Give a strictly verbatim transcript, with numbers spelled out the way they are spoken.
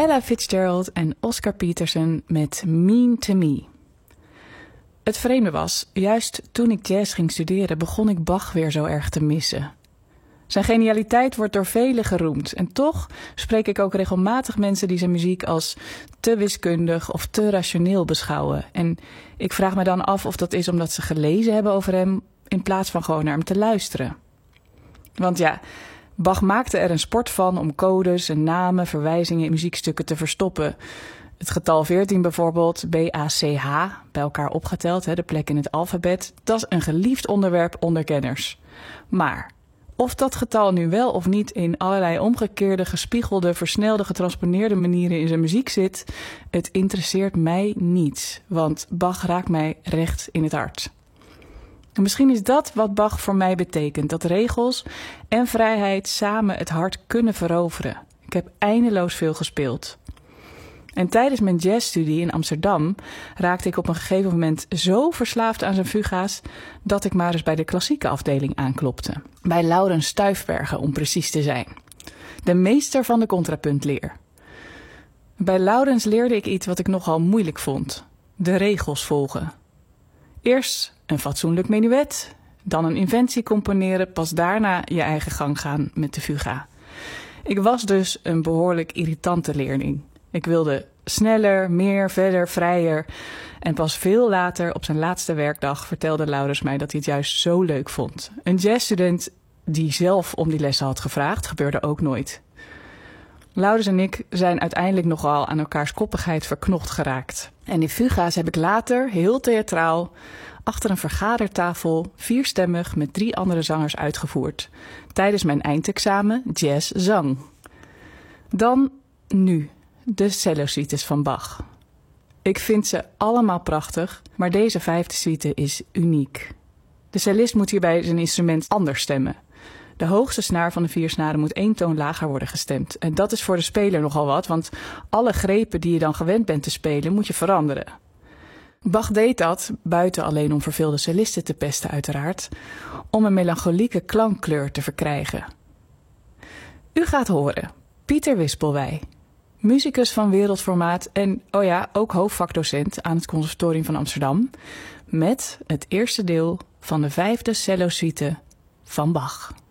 Ella Fitzgerald en Oscar Peterson met Mean to Me. Het vreemde was, juist toen ik jazz ging studeren, begon ik Bach weer zo erg te missen. Zijn genialiteit wordt door velen geroemd en toch spreek ik ook regelmatig mensen die zijn muziek als te wiskundig of te rationeel beschouwen. En ik vraag me dan af of dat is omdat ze gelezen hebben over hem in plaats van gewoon naar hem te luisteren. Want ja, Bach maakte er een sport van om codes en namen, verwijzingen in muziekstukken te verstoppen. Het getal veertien bijvoorbeeld, B A C H, bij elkaar opgeteld, de plek in het alfabet, dat is een geliefd onderwerp onder kenners. Maar of dat getal nu wel of niet in allerlei omgekeerde, gespiegelde, versnelde, getransponeerde manieren in zijn muziek zit, het interesseert mij niet, want Bach raakt mij recht in het hart. En misschien is dat wat Bach voor mij betekent, dat regels en vrijheid samen het hart kunnen veroveren. Ik heb eindeloos veel gespeeld. En tijdens mijn jazzstudie in Amsterdam raakte ik op een gegeven moment zo verslaafd aan zijn fuga's dat ik maar eens bij de klassieke afdeling aanklopte. Bij Laurens Stuifbergen om precies te zijn. De meester van de contrapuntleer. Bij Laurens leerde ik iets wat ik nogal moeilijk vond. De regels volgen. Eerst een fatsoenlijk menuet, dan een inventie componeren, pas daarna je eigen gang gaan met de fuga. Ik was dus een behoorlijk irritante leerling. Ik wilde sneller, meer, verder, vrijer. En pas veel later, op zijn laatste werkdag, vertelde Laurens mij dat hij het juist zo leuk vond. Een jazzstudent die zelf om die lessen had gevraagd, gebeurde ook nooit. Laurens en ik zijn uiteindelijk nogal aan elkaars koppigheid verknocht geraakt. En die fuga's heb ik later, heel theatraal, achter een vergadertafel, vierstemmig met drie andere zangers uitgevoerd. Tijdens mijn eindexamen jazz zang. Dan nu. De cello-suites van Bach. Ik vind ze allemaal prachtig, maar deze vijfde suite is uniek. De cellist moet hierbij zijn instrument anders stemmen. De hoogste snaar van de vier snaren moet één toon lager worden gestemd. En dat is voor de speler nogal wat, want alle grepen die je dan gewend bent te spelen moet je veranderen. Bach deed dat, buiten alleen om verveelde cellisten te pesten uiteraard, om een melancholieke klankkleur te verkrijgen. U gaat horen, Pieter Wispelwij. Musicus van wereldformaat en, oh ja, ook hoofdvakdocent aan het Conservatorium van Amsterdam, met het eerste deel van de vijfde cello-suite van Bach.